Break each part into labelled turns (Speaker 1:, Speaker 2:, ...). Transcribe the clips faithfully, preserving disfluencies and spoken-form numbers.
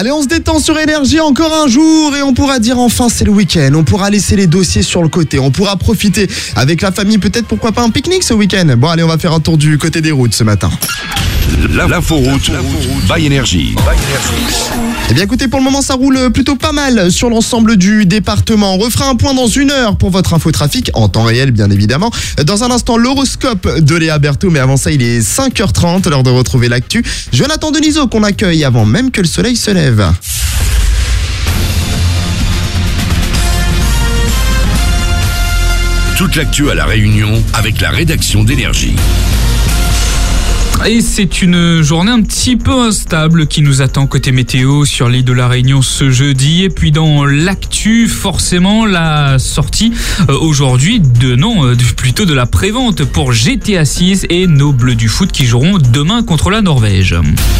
Speaker 1: Allez, on se détend sur Énergie encore un jour et on pourra dire enfin c'est le week-end. On pourra laisser les dossiers sur le côté. On pourra profiter avec la famille, peut-être pourquoi pas un pique-nique ce week-end. Bon, allez, on va faire un tour du côté des routes ce matin.
Speaker 2: L'inforoute by Énergie.
Speaker 1: Eh bien écoutez, pour le moment ça roule plutôt pas mal sur l'ensemble du département. On refera un point dans une heure pour votre infotrafic, en temps réel bien évidemment. Dans un instant, l'horoscope de Léa Berthaud, mais avant ça il est cinq heures trente, l'heure de retrouver l'actu. Jonathan Denisot qu'on accueille avant même que le soleil se lève.
Speaker 2: Toute l'actu à La Réunion avec la rédaction d'Énergie.
Speaker 3: Et c'est une journée un petit peu instable qui nous attend côté météo sur l'île de la Réunion ce jeudi. Et puis dans l'actu, forcément, la sortie euh, aujourd'hui de, non, euh, plutôt de la prévente pour G T A six et nos Bleus du foot qui joueront demain contre la Norvège.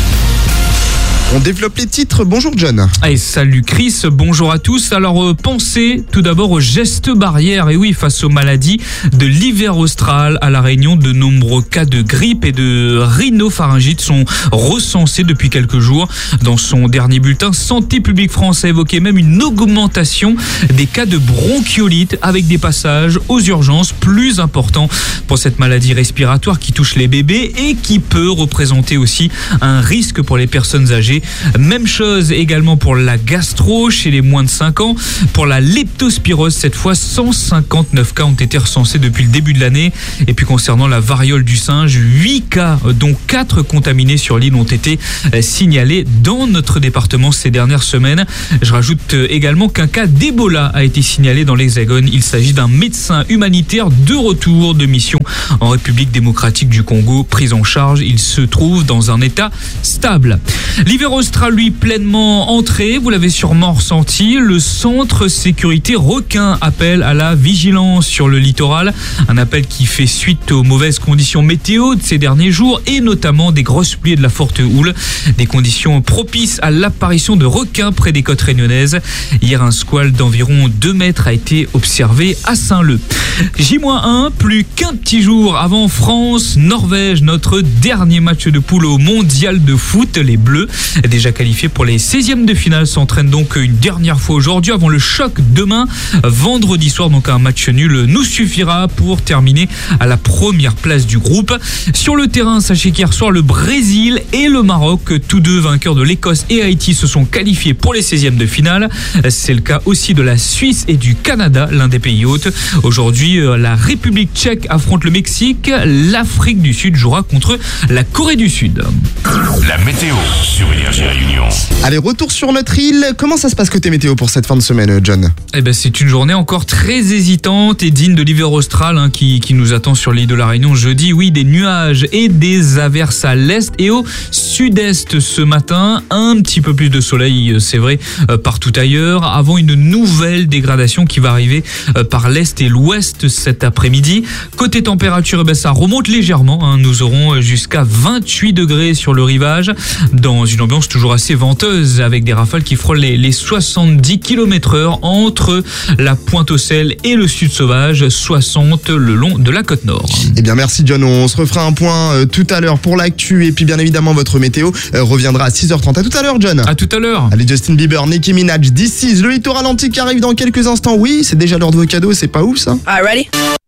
Speaker 1: On développe les titres. Bonjour John.
Speaker 3: Allez, salut Chris, bonjour à tous. Alors euh, pensez tout d'abord aux gestes barrières. Et oui, face aux maladies de l'hiver austral à La Réunion, de nombreux cas de grippe et de rhinopharyngite sont recensés depuis quelques jours. Dans son dernier bulletin, Santé publique France a évoqué même une augmentation des cas de bronchiolite avec des passages aux urgences plus importants pour cette maladie respiratoire qui touche les bébés et qui peut représenter aussi un risque pour les personnes âgées. Même chose également pour la gastro chez les moins de cinq ans. Pour la leptospirose, cette fois, cent cinquante-neuf cas ont été recensés depuis le début de l'année. Et puis concernant la variole du singe, huit cas, dont quatre contaminés sur l'île, ont été signalés dans notre département ces dernières semaines. Je rajoute également qu'un cas d'Ebola a été signalé dans l'Hexagone. Il s'agit d'un médecin humanitaire de retour de mission en République démocratique du Congo. Pris en charge, il se trouve dans un état stable. L'hiver austral, lui, pleinement entré, vous l'avez sûrement ressenti, le centre sécurité requin appelle à la vigilance sur le littoral. Un appel qui fait suite aux mauvaises conditions météo de ces derniers jours et notamment des grosses pluies et de la forte houle. Des conditions propices à l'apparition de requins près des côtes réunionnaises. Hier, un squale d'environ deux mètres a été observé à Saint-Leu. J un, plus qu'un petit jour avant France-Norvège, notre dernier match de poule au mondial de foot. Les Bleus, déjà qualifiés pour les seizièmes de finale, s'entraînent donc une dernière fois aujourd'hui avant le choc demain, vendredi soir. Donc un match nul nous suffira pour terminer à la première place du groupe. Sur le terrain, sachez qu'hier soir, le Brésil et le Maroc, tous deux vainqueurs de l'Écosse et Haïti, se sont qualifiés pour les seizièmes de finale. C'est le cas aussi de la Suisse et du Canada, l'un des pays hôtes. Aujourd'hui, la République tchèque affronte le Mexique. L'Afrique du Sud jouera contre la Corée du Sud.
Speaker 2: La météo sur Énergie Réunion.
Speaker 1: Allez, retour sur notre île. Comment ça se passe côté météo pour cette fin de semaine, John?
Speaker 3: Eh ben, c'est une journée encore très hésitante et digne de l'hiver austral hein, qui, qui nous attend sur l'île de la Réunion jeudi. Oui, des nuages et des averses à l'est et au sud-est ce matin. Un petit peu plus de soleil, c'est vrai, euh, partout ailleurs, avant une nouvelle dégradation qui va arriver euh, par l'est et l'ouest cet après-midi. Côté température, eh ben, ça remonte légèrement. Hein. Nous aurons jusqu'à vingt-huit degrés sur le rivage, dans une ambiance toujours assez venteuse avec des rafales qui frôlent les, les soixante-dix kilomètres heure entre la Pointe-aux-Sel et le Sud Sauvage, soixante le long de la côte nord.
Speaker 1: Eh bien merci John, on se refera un point euh, tout à l'heure pour l'actu et puis bien évidemment votre météo euh, reviendra à six heures trente. À tout à l'heure John.
Speaker 3: À tout à l'heure.
Speaker 1: Allez, Justin Bieber, Nicki Minaj, This Is, le littoral antique arrive dans quelques instants. Oui, c'est déjà l'heure de vos cadeaux, c'est pas ouf ça?
Speaker 4: Alright, ready?